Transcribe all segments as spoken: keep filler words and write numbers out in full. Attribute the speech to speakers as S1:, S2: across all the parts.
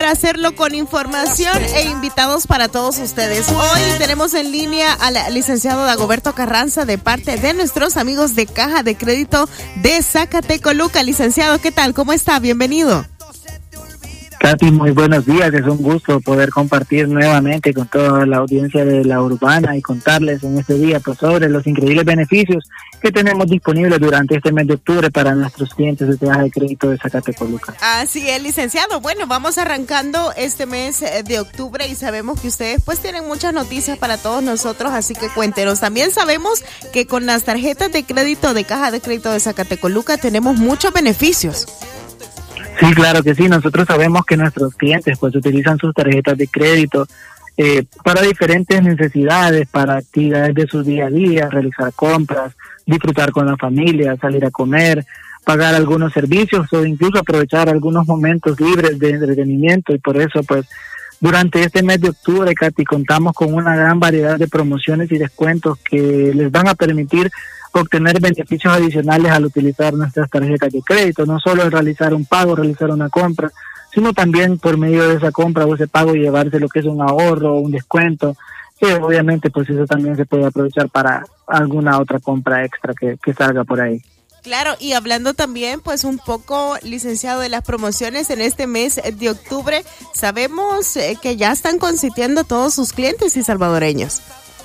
S1: para hacerlo con información e invitados para todos ustedes. Hoy tenemos en línea al licenciado Dagoberto Carranza de parte de nuestros amigos de Caja de Crédito de Zacatecoluca. Licenciado, ¿qué tal? ¿Cómo está? Bienvenido.
S2: Katy, muy buenos días. Es un gusto poder compartir nuevamente con toda la audiencia de La Urbana y contarles en este día pues, sobre los increíbles beneficios que tenemos disponibles durante este mes de octubre para nuestros clientes de Caja de Crédito de Zacatecoluca.
S1: Así es, licenciado. Bueno, vamos arrancando este mes de octubre y sabemos que ustedes pues tienen muchas noticias para todos nosotros, así que cuéntenos. También sabemos que con las tarjetas de crédito de Caja de Crédito de Zacatecoluca tenemos muchos beneficios.
S2: Sí, claro que sí. Nosotros sabemos que nuestros clientes pues utilizan sus tarjetas de crédito eh, para diferentes necesidades, para actividades de su día a día, realizar compras, disfrutar con la familia, salir a comer, pagar algunos servicios o incluso aprovechar algunos momentos libres de entretenimiento. Y por eso pues durante este mes de octubre, Katy, contamos con una gran variedad de promociones y descuentos que les van a permitir obtener beneficios adicionales al utilizar nuestras tarjetas de crédito, no solo al realizar un pago, realizar una compra, sino también por medio de esa compra o ese pago llevarse lo que es un ahorro o un descuento, que obviamente pues eso también se puede aprovechar para alguna otra compra extra que, que salga por ahí.
S1: Claro, y hablando también pues un poco, licenciado, de las promociones en este mes de octubre, sabemos eh, que ya están consintiendo todos sus clientes y salvadoreños.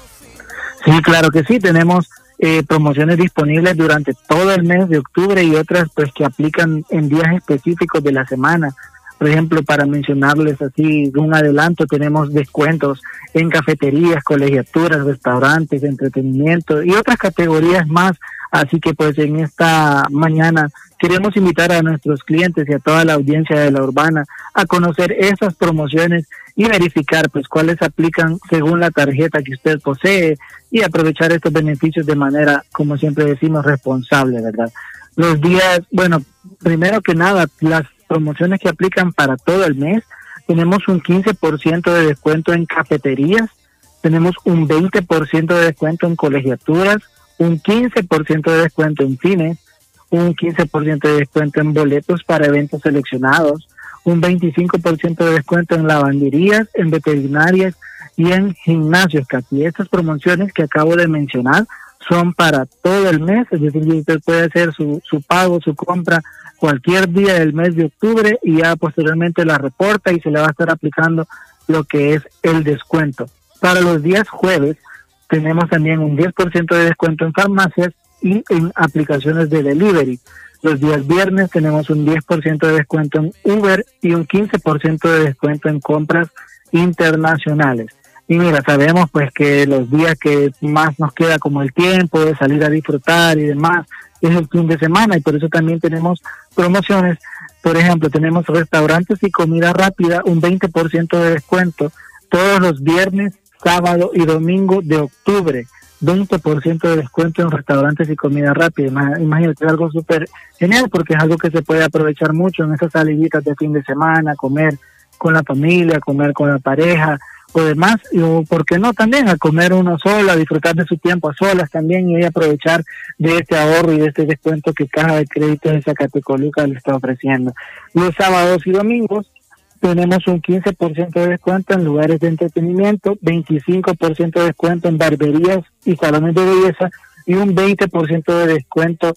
S2: Sí, claro que sí, tenemos Eh, promociones disponibles durante todo el mes de octubre y otras pues que aplican en días específicos de la semana. Por ejemplo, para mencionarles así un adelanto, tenemos descuentos en cafeterías, colegiaturas, restaurantes, entretenimiento y otras categorías más. Así que pues en esta mañana queremos invitar a nuestros clientes y a toda la audiencia de La Urbana a conocer esas promociones y verificar pues cuáles aplican según la tarjeta que usted posee y aprovechar estos beneficios de manera, como siempre decimos, responsable, ¿verdad? Los días, bueno, primero que nada, las promociones que aplican para todo el mes, tenemos un quince por ciento de descuento en cafeterías, tenemos un veinte por ciento de descuento en colegiaturas, un quince por ciento de descuento en cines, un quince por ciento de descuento en boletos para eventos seleccionados, un veinticinco por ciento de descuento en lavanderías, en veterinarias y en gimnasios, Katy. Estas promociones que acabo de mencionar son para todo el mes, es decir, usted puede hacer su, su pago, su compra cualquier día del mes de octubre y ya posteriormente la reporta y se le va a estar aplicando lo que es el descuento. Para los días jueves tenemos también un diez por ciento de descuento en farmacias y en aplicaciones de delivery. Los días viernes tenemos un diez por ciento de descuento en Uber y un quince por ciento de descuento en compras internacionales. Y mira, sabemos pues que los días que más nos queda como el tiempo de salir a disfrutar y demás es el fin de semana y por eso también tenemos promociones. Por ejemplo, tenemos restaurantes y comida rápida, un veinte por ciento de descuento todos los viernes, sábado y domingo de octubre. veinte por ciento de descuento en restaurantes y comida rápida. Imagínate, es algo súper genial porque es algo que se puede aprovechar mucho en esas saliditas de fin de semana, comer con la familia, comer con la pareja o demás, y o, ¿por qué no también a comer uno solo, a disfrutar de su tiempo a solas también y aprovechar de este ahorro y de este descuento que Caja de Crédito de Zacatecoluca le está ofreciendo? Los sábados y domingos tenemos un quince por ciento de descuento en lugares de entretenimiento, veinticinco por ciento de descuento en barberías y salones de belleza y un veinte por ciento de descuento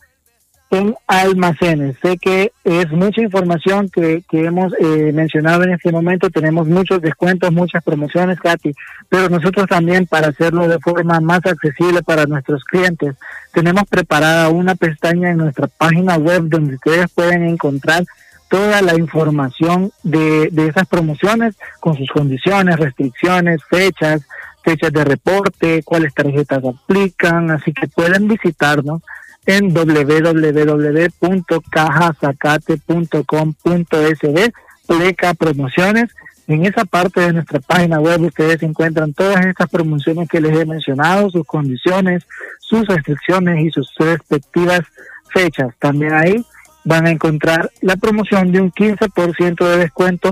S2: en almacenes. Sé que es mucha información que, que hemos eh, mencionado en este momento, tenemos muchos descuentos, muchas promociones, Katy, pero nosotros también, para hacerlo de forma más accesible para nuestros clientes, tenemos preparada una pestaña en nuestra página web donde ustedes pueden encontrar toda la información de, de esas promociones con sus condiciones, restricciones, fechas, fechas de reporte, cuáles tarjetas aplican, así que pueden visitarnos en doble u doble u doble u punto caja zacate punto com punto es de, pleca promociones. En esa parte de nuestra página web ustedes encuentran todas estas promociones que les he mencionado, sus condiciones, sus restricciones y sus respectivas fechas. También ahí van a encontrar la promoción de un quince por ciento de descuento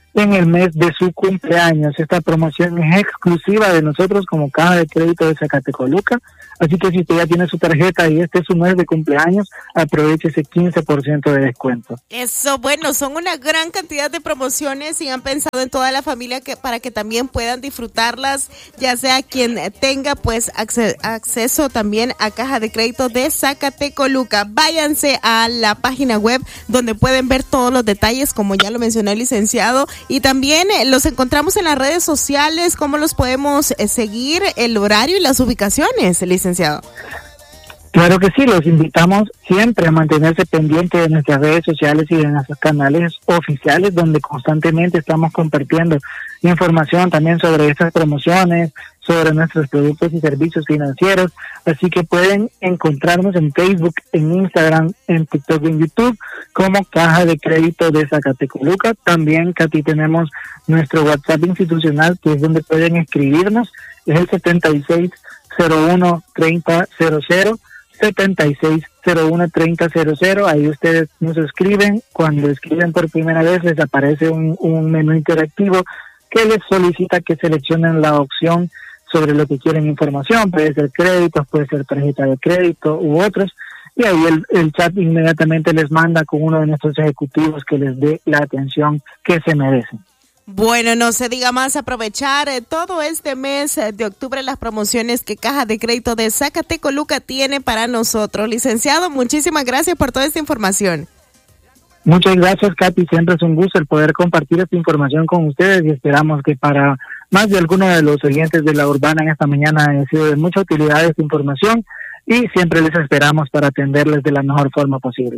S2: en el mes de su cumpleaños. Esta promoción es exclusiva de nosotros como Caja de Crédito de Zacatecoluca, así que si usted ya tiene su tarjeta y este es su mes de cumpleaños, aproveche ese quince por ciento de descuento.
S1: Eso, bueno, son una gran cantidad de promociones y han pensado en toda la familia que para que también puedan disfrutarlas, ya sea quien tenga pues acce- acceso también a Caja de Crédito de Zacatecoluca. Váyanse a la página web donde pueden ver todos los detalles, como ya lo mencionó el licenciado. Y también eh, los encontramos en las redes sociales. ¿Cómo los podemos eh, seguir? El horario y las ubicaciones, licenciado.
S2: Claro que sí, los invitamos siempre a mantenerse pendientes de nuestras redes sociales y de nuestros canales oficiales, donde constantemente estamos compartiendo información también sobre estas promociones, sobre nuestros productos y servicios financieros. Así que pueden encontrarnos en Facebook, en Instagram, en TikTok y en YouTube como Caja de Crédito de Zacatecoluca. También, Katy, tenemos nuestro WhatsApp institucional, que es donde pueden escribirnos, es el setenta y seis cero uno treinta cero cero, setenta y seis cero uno treinta cero cero. Ahí ustedes nos escriben. Cuando escriben por primera vez les aparece un, un menú interactivo que les solicita que seleccionen la opción sobre lo que quieren información. Puede ser créditos, puede ser tarjeta de crédito u otros, y ahí el, el chat inmediatamente les manda con uno de nuestros ejecutivos que les dé la atención que se merecen.
S1: Bueno, no se diga más, aprovechar eh, todo este mes eh, de octubre las promociones que Caja de Crédito de Zacatecoluca tiene para nosotros. Licenciado, muchísimas gracias por toda esta información.
S2: Muchas gracias, Katy. Siempre es un gusto el poder compartir esta información con ustedes y esperamos que para más de alguno de los oyentes de La Urbana en esta mañana haya sido de mucha utilidad esta información y siempre les esperamos para atenderles de la mejor forma posible.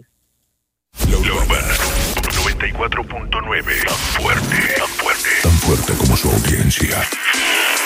S3: La Urbana noventa y cuatro punto nueve, tan fuerte, tan fuerte, tan fuerte como su audiencia.